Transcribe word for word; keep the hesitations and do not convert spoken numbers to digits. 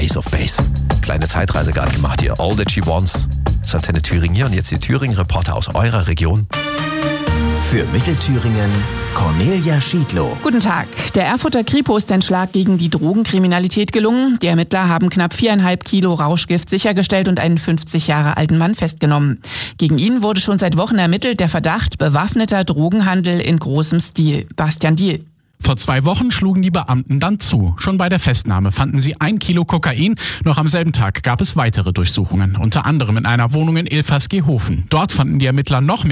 Ace of Base. Kleine Zeitreise gerade gemacht hier. All That She Wants. Das ist Antenne Thüringen hier und jetzt die Thüringen-Reporter aus eurer Region. Für Mittelthüringen Cornelia Schiedlow. Guten Tag. Der Erfurter Kripo ist ein Schlag gegen die Drogenkriminalität gelungen. Die Ermittler haben knapp viereinhalb Kilo Rauschgift sichergestellt und einen fünfzig Jahre alten Mann festgenommen. Gegen ihn wurde schon seit Wochen ermittelt, der Verdacht bewaffneter Drogenhandel in großem Stil. Bastian Diel. Vor zwei Wochen schlugen die Beamten dann zu. Schon bei der Festnahme fanden sie ein Kilo Kokain. Noch am selben Tag gab es weitere Durchsuchungen, unter anderem in einer Wohnung in Ilfers-Gehofen. Dort fanden die Ermittler noch mehr